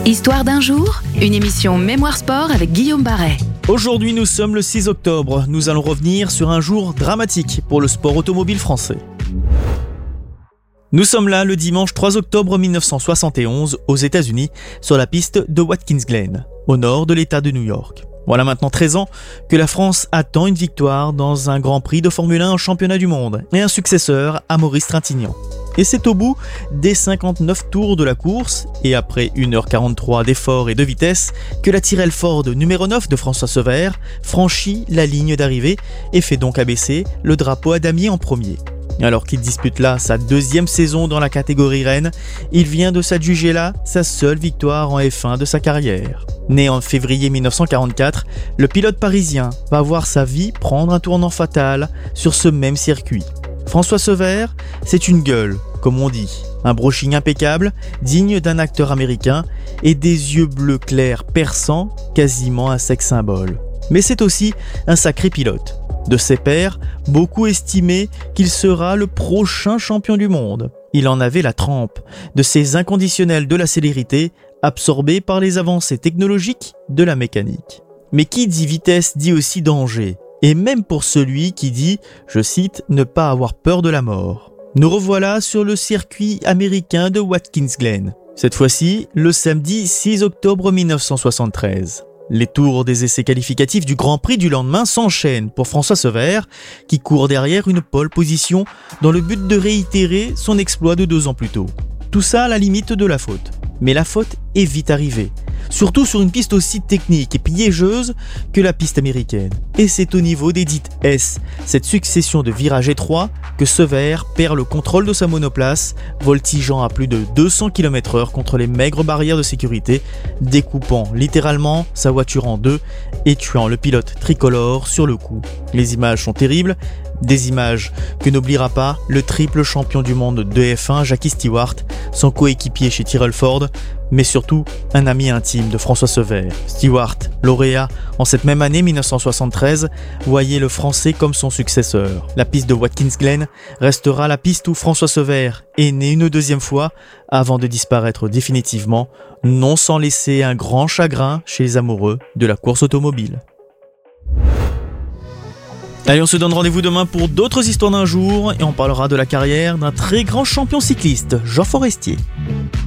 Histoire d'un jour, une émission Mémoire Sport avec Guillaume Barret. Aujourd'hui, nous sommes le 6 octobre. Nous allons revenir sur un jour dramatique pour le sport automobile français. Nous sommes là le dimanche 3 octobre 1971 aux États-Unis sur la piste de Watkins Glen, au nord de l'État de New York. Voilà maintenant 13 ans que la France attend une victoire dans un Grand Prix de Formule 1 en championnat du monde et un successeur à Maurice Trintignant. Et c'est au bout des 59 tours de la course et après 1h43 d'efforts et de vitesse que la Tyrrell Ford numéro 9 de François Severs franchit la ligne d'arrivée et fait donc abaisser le drapeau à damier en premier. Alors qu'il dispute là sa deuxième saison dans la catégorie reine, il vient de s'adjuger là sa seule victoire en F1 de sa carrière. Né en février 1944, le pilote parisien va voir sa vie prendre un tournant fatal sur ce même circuit. François Severs, c'est une gueule, comme on dit, un brushing impeccable, digne d'un acteur américain, et des yeux bleus clairs perçants, quasiment un sex symbole. Mais c'est aussi un sacré pilote. De ses pairs, beaucoup estimaient qu'il sera le prochain champion du monde. Il en avait la trempe, de ces inconditionnels de la célérité, absorbés par les avancées technologiques de la mécanique. Mais qui dit vitesse dit aussi danger. Et même pour celui qui dit, je cite, « ne pas avoir peur de la mort ». Nous revoilà sur le circuit américain de Watkins Glen. Cette fois-ci, le samedi 6 octobre 1973. Les tours des essais qualificatifs du Grand Prix du lendemain s'enchaînent pour François Severs, qui court derrière une pole position dans le but de réitérer son exploit de 2 ans plus tôt. Tout ça à la limite de la faute. Mais la faute est vite arrivée. Surtout sur une piste aussi technique et piégeuse que la piste américaine. Et c'est au niveau des dites S, cette succession de virages étroits, que Severs perd le contrôle de sa monoplace, voltigeant à plus de 200 km/h contre les maigres barrières de sécurité, découpant littéralement sa voiture en deux et tuant le pilote tricolore sur le coup. Les images sont terribles, des images que n'oubliera pas le triple champion du monde de F1 Jackie Stewart, son coéquipier chez Tyrrell Ford, mais surtout un ami intime de François Severs. Stewart, lauréat en cette même année 1973, voyait le Français comme son successeur. La piste de Watkins Glen restera la piste où François Severs est né une deuxième fois avant de disparaître définitivement, non sans laisser un grand chagrin chez les amoureux de la course automobile. Allez, on se donne rendez-vous demain pour d'autres histoires d'un jour et on parlera de la carrière d'un très grand champion cycliste, Jean Forestier.